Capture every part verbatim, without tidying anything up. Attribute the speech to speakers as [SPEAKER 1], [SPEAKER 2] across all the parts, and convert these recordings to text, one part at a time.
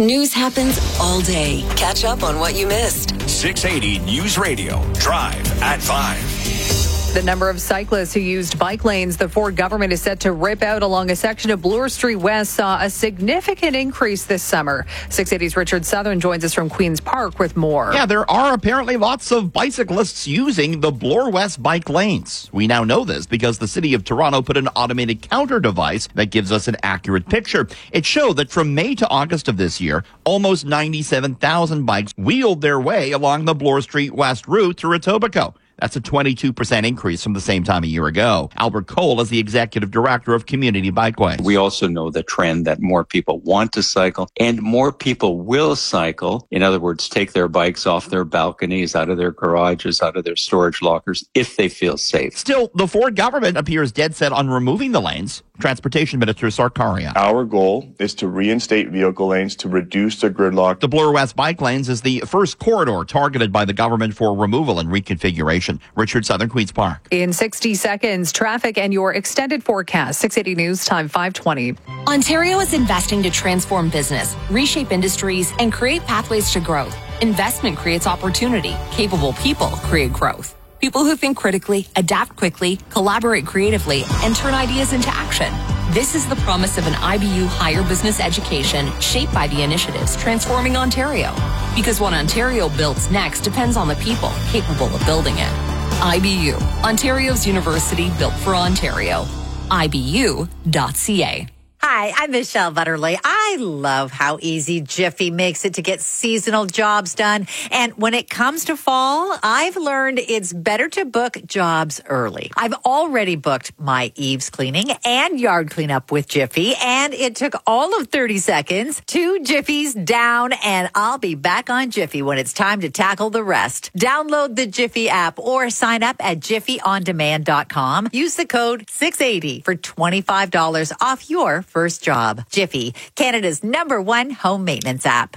[SPEAKER 1] News happens all day. Catch up on what you missed.
[SPEAKER 2] six eighty News Radio. Drive at five.
[SPEAKER 3] The number of cyclists who used bike lanes the Ford government is set to rip out along a section of Bloor Street West saw a significant increase this summer. six eighty's Richard Southern joins us from Queen's Park with more.
[SPEAKER 4] Yeah, there are apparently lots of bicyclists using the Bloor West bike lanes. We now know this because the City of Toronto put an automated counter device that gives us an accurate picture. It showed that from May to August of this year, almost ninety-seven thousand bikes wheeled their way along the Bloor Street West route through Etobicoke. That's a twenty-two percent increase from the same time a year ago. Albert Cole is the executive director of Community Bikeways.
[SPEAKER 5] We also know the trend that more people want to cycle and more people will cycle. In other words, take their bikes off their balconies, out of their garages, out of their storage lockers, if they feel safe.
[SPEAKER 4] Still, the Ford government appears dead set on removing the lanes. Transportation Minister Sarkaria.
[SPEAKER 6] Our goal is to reinstate vehicle lanes to reduce the gridlock.
[SPEAKER 4] The Bloor West bike lanes is the first corridor targeted by the government for removal and reconfiguration. Richard Southern, Queen's Park.
[SPEAKER 3] In sixty seconds, traffic and your extended forecast. six eighty News Time, five twenty.
[SPEAKER 7] Ontario is investing to transform business, reshape industries, and create pathways to growth. Investment creates opportunity. Capable people create growth. People who think critically, adapt quickly, collaborate creatively, and turn ideas into action. This is the promise of an I B U higher business education shaped by the initiatives transforming Ontario. Because what Ontario builds next depends on the people capable of building it. I B U, Ontario's university built for Ontario. I B U dot C A.
[SPEAKER 8] Hi, I'm Michelle Butterly. I love how easy Jiffy makes it to get seasonal jobs done. And when it comes to fall, I've learned it's better to book jobs early. I've already booked my eaves cleaning and yard cleanup with Jiffy, and it took all of thirty seconds. Two Jiffies down, and I'll be back on Jiffy when it's time to tackle the rest. Download the Jiffy app or sign up at jiffy on demand dot com. Use the code six eighty for twenty-five dollars off your first job. Jiffy, Canada's number one home maintenance app.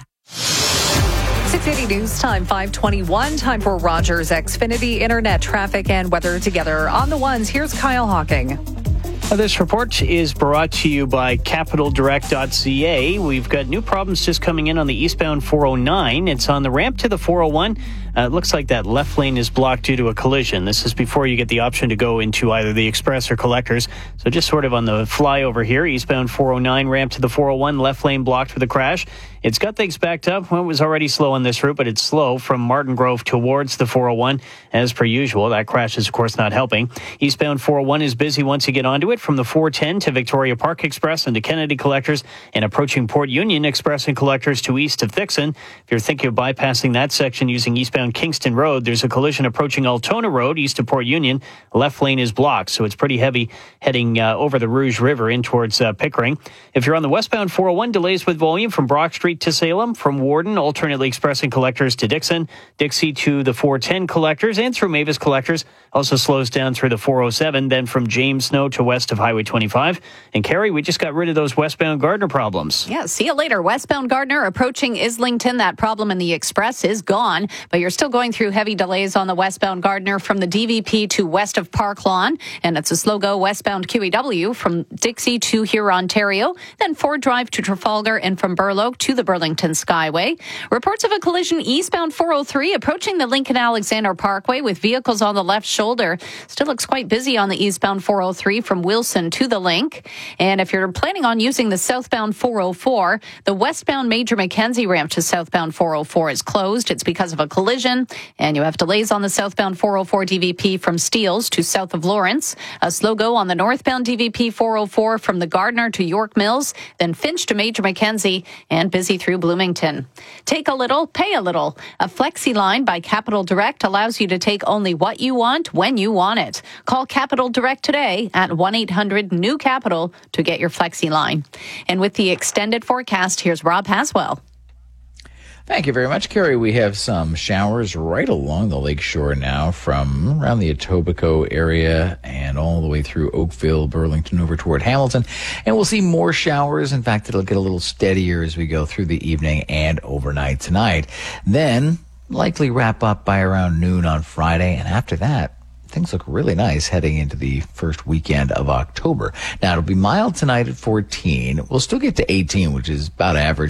[SPEAKER 3] six eighty News Time, five twenty-one. Time for Rogers Xfinity Internet traffic and weather together. On the ones, here's Kyle Hawking.
[SPEAKER 9] This report is brought to you by capital direct dot c a. We've got new problems just coming in on the eastbound four oh nine. It's on the ramp to the four oh one. Uh, it looks like that left lane is blocked due to a collision. This is before you get the option to go into either the express or collectors. So just sort of on the flyover here, eastbound four oh nine, ramp to the four oh one, left lane blocked with a crash. It's got things backed up. Well, it was already slow on this route, but it's slow from Martin Grove towards the four oh one. As per usual, that crash is, of course, not helping. Eastbound four oh one is busy once you get onto it from the four ten to Victoria Park Express and to Kennedy Collectors, and approaching Port Union Express and Collectors to east of Thixon. If you're thinking of bypassing that section using eastbound Kingston Road, there's a collision approaching Altona Road east of Port Union. Left lane is blocked, so it's pretty heavy heading uh, over the Rouge River in towards uh, Pickering. If you're on the westbound four oh one, delays with volume from Brock Street to Salem, from Warden, alternately Express and Collectors to Dixon, Dixie to the four ten Collectors, and through Mavis Collectors. Also slows down through the four oh seven, then from James Snow to west of Highway twenty-five. And Carrie, we just got rid of those westbound Gardner problems.
[SPEAKER 10] Yeah, see you later. Westbound Gardner approaching Islington. That problem in the Express is gone, but you're still going through heavy delays on the westbound Gardner from the D V P to west of Park Lawn. And it's a slow go westbound Q E W from Dixie to here, Ontario. Then Ford Drive to Trafalgar and from Burloak to the Burlington Skyway. Reports of a collision eastbound four oh three approaching the Lincoln Alexander Parkway with vehicles on the left shoulder. Still looks quite busy on the eastbound four oh three from Wilson to the Link. And if you're planning on using the southbound four oh four, the westbound Major Mackenzie ramp to southbound four oh four is closed. It's because of a collision. And you have delays on the southbound four oh four D V P from Steeles to south of Lawrence. A slow go on the northbound D V P four oh four from the Gardner to York Mills, then Finch to Major Mackenzie, and busy through Bloomington. Take a little, pay a little. A Flexi line by Capital Direct allows you to take only what you want when you want it. Call Capital Direct today at one eight hundred new capital to get your Flexi line. And with the extended forecast, here's Rob Haswell.
[SPEAKER 11] Thank you very much, Carrie. We have some showers right along the lakeshore now from around the Etobicoke area and all the way through Oakville, Burlington, over toward Hamilton. And we'll see more showers. In fact, it'll get a little steadier as we go through the evening and overnight tonight. Then likely wrap up by around noon on Friday. And after that, things look really nice heading into the first weekend of October. Now, it'll be mild tonight at fourteen. We'll still get to eighteen, which is about average.